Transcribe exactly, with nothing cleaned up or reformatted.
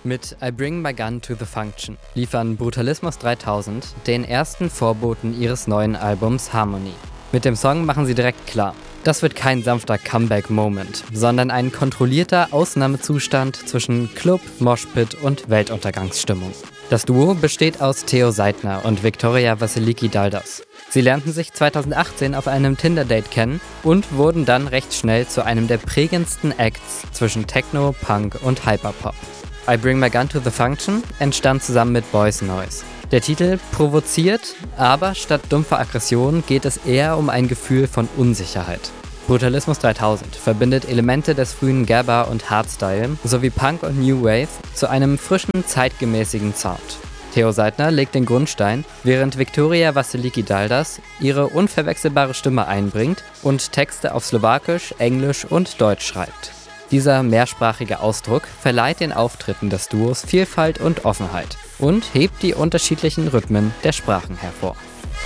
Mit I Bring My Gun to the Function liefern Brutalismus dreitausend den ersten Vorboten ihres neuen Albums Harmony. Mit dem Song machen sie direkt klar, das wird kein sanfter Comeback-Moment, sondern ein kontrollierter Ausnahmezustand zwischen Club, Moshpit und Weltuntergangsstimmung. Das Duo besteht aus Theo Seidner und Viktoria Wassiliki-Daldas. Sie lernten sich zweitausendachtzehn auf einem Tinder-Date kennen und wurden dann recht schnell zu einem der prägendsten Acts zwischen Techno, Punk und Hyperpop. I Bring My Gun to the Function entstand zusammen mit Boys Noise. Der Titel provoziert, aber statt dumpfer Aggression geht es eher um ein Gefühl von Unsicherheit. Brutalismus dreitausend verbindet Elemente des frühen Gabba und Hardstyle sowie Punk und New Wave zu einem frischen, zeitgemäßigen Sound. Theo Seidner legt den Grundstein, während Viktoria Wassiliki-Daldas ihre unverwechselbare Stimme einbringt und Texte auf Slowakisch, Englisch und Deutsch schreibt. Dieser mehrsprachige Ausdruck verleiht den Auftritten des Duos Vielfalt und Offenheit und hebt die unterschiedlichen Rhythmen der Sprachen hervor.